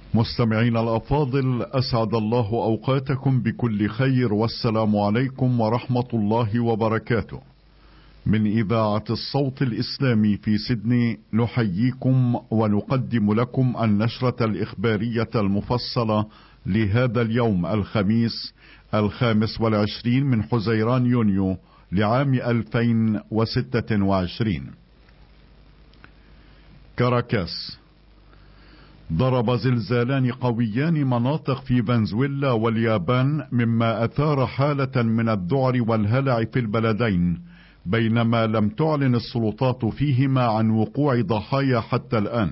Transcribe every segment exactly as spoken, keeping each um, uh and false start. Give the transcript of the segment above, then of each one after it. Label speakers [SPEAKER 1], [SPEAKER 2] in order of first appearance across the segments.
[SPEAKER 1] مستمعينا الأفاضل، أسعد الله أوقاتكم بكل خير، والسلام عليكم ورحمة الله وبركاته. من إذاعة الصوت الإسلامي في سيدني نحييكم ونقدم لكم النشرة الإخبارية المفصلة لهذا اليوم الخميس الخامس والعشرين من حزيران يونيو لعام ألفين وستة وعشرين. كاراكاس. ضرب زلزالان قويان مناطق في فنزويلا واليابان، مما أثار حالة من الذعر والهلع في البلدين، بينما لم تعلن السلطات فيهما عن وقوع ضحايا حتى الآن.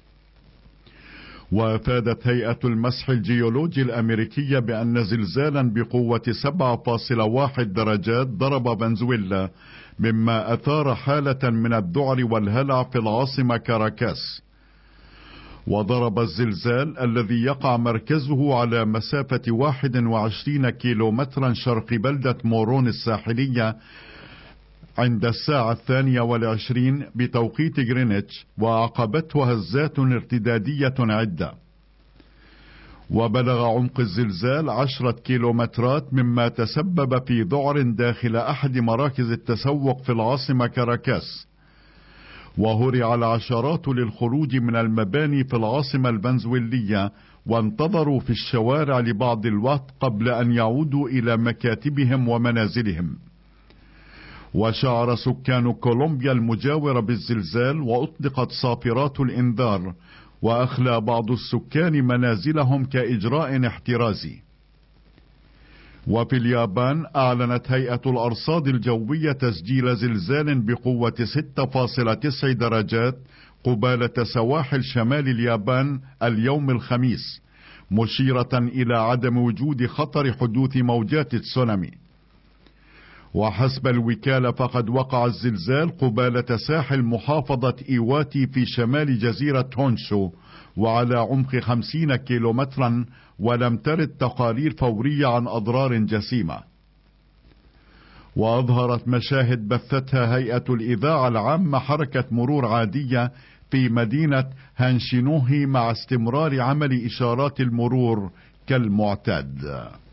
[SPEAKER 1] وافادت هيئة المسح الجيولوجي الأمريكية بأن زلزالا بقوة سبعة فاصلة واحد درجات ضرب فنزويلا، مما أثار حالة من الذعر والهلع في العاصمة كاراكاس. وضرب الزلزال الذي يقع مركزه على مسافة واحد وعشرين كيلومترا شرق بلدة مورون الساحلية عند الساعة الثانية والعشرين بتوقيت غرينتش، وعقبته هزات ارتدادية عدة. وبلغ عمق الزلزال عشرة كيلومترات، مما تسبب في ذعر داخل أحد مراكز التسوق في العاصمة كاراكاس. وهرع العشرات للخروج من المباني في العاصمة الفنزويلية، وانتظروا في الشوارع لبعض الوقت قبل أن يعودوا إلى مكاتبهم ومنازلهم. وشعر سكان كولومبيا المجاورة بالزلزال، وأطلقت صافرات الإنذار، وأخلى بعض السكان منازلهم كإجراء احترازي. وفي اليابان أعلنت هيئة الأرصاد الجوية تسجيل زلزال بقوة ستة فاصلة تسعة درجات قبالة سواحل شمال اليابان اليوم الخميس، مشيرة إلى عدم وجود خطر حدوث موجات تسونامي. وحسب الوكالة فقد وقع الزلزال قبالة ساحل محافظة إيواتي في شمال جزيرة هونشو، وعلى عمق خمسين كيلومترا، ولم ترد تقارير فورية عن أضرار جسيمة. وأظهرت مشاهد بثتها هيئة الإذاعة العامة حركة مرور عادية في مدينة هانشينوهي، مع استمرار عمل إشارات المرور كالمعتاد.